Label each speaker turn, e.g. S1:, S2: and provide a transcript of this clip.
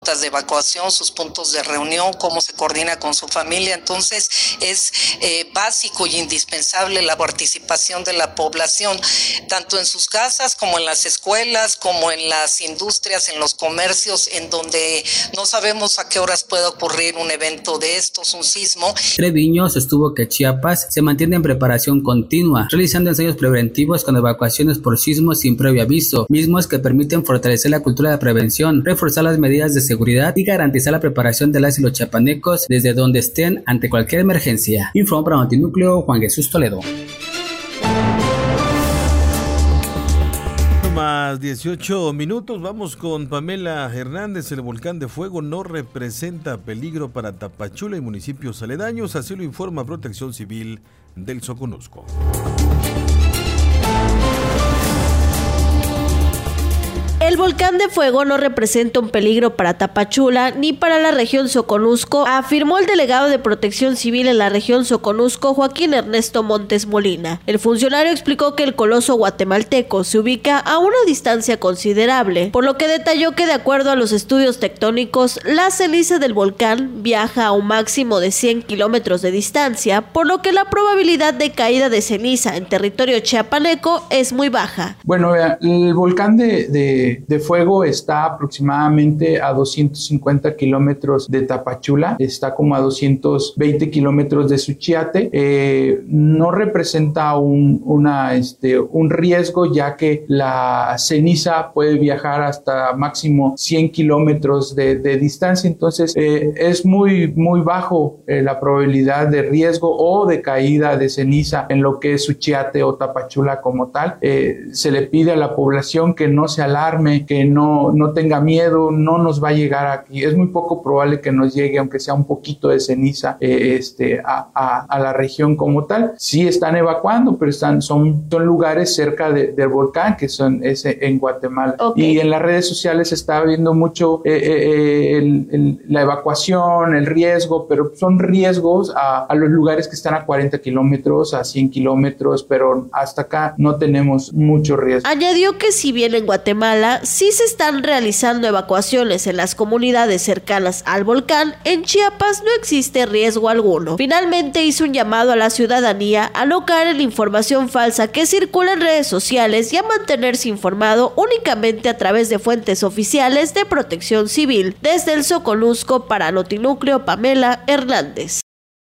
S1: de evacuación, sus puntos de reunión, cómo se coordina con su familia. Entonces es básico y indispensable la participación de la población, tanto en sus casas como en las escuelas, como en las industrias, en los comercios, en donde no sabemos a qué horas puede ocurrir un evento de estos, un sismo.
S2: Treviño sostuvo que Chiapas se mantiene en preparación continua, realizando ensayos preventivos con evacuaciones por sismos sin previo aviso, mismos que permiten fortalecer la cultura de prevención, reforzar las medidas de seguridad y garantizar la preparación de las y los chiapanecos desde donde estén ante cualquier emergencia. Informó para Notinúcleo Juan Jesús Toledo.
S3: Más 18 minutos, vamos con Pamela Hernández. El volcán de fuego no representa peligro para Tapachula y municipios aledaños, así lo informa Protección Civil del Soconusco.
S4: El volcán de fuego no representa un peligro para Tapachula ni para la región Soconusco, afirmó el delegado de Protección Civil en la región Soconusco, Joaquín Ernesto Montes Molina. El funcionario explicó que el coloso guatemalteco se ubica a una distancia considerable, por lo que detalló que de acuerdo a los estudios tectónicos, la ceniza del volcán viaja a un máximo de 100 kilómetros de distancia, por lo que la probabilidad de caída de ceniza en territorio chiapaneco es muy baja.
S5: Bueno, el volcán de fuego está aproximadamente a 250 kilómetros de Tapachula, está como a 220 kilómetros de Suchiate. No representa un riesgo, ya que la ceniza puede viajar hasta máximo 100 kilómetros de distancia, entonces es muy bajo la probabilidad de riesgo o de caída de ceniza en lo que es Suchiate o Tapachula como tal. Se le pide a la población que no se alarme, que no tenga miedo, no nos va a llegar aquí. Es muy poco probable que nos llegue, aunque sea un poquito de ceniza, a la región como tal. Sí están evacuando, pero son lugares cerca del volcán, que son en Guatemala. Okay. Y en las redes sociales se está viendo mucho la evacuación, el riesgo, pero son riesgos a los lugares que están a 40 kilómetros, a 100 kilómetros, pero hasta acá no tenemos mucho riesgo.
S4: Añadió que si bien en Guatemala sí se están realizando evacuaciones en las comunidades cercanas al volcán, en Chiapas no existe riesgo alguno. Finalmente hizo un llamado a la ciudadanía a no caer en la información falsa que circula en redes sociales y a mantenerse informado únicamente a través de fuentes oficiales de Protección Civil. Desde el Soconusco para Notinúcleo, Pamela Hernández.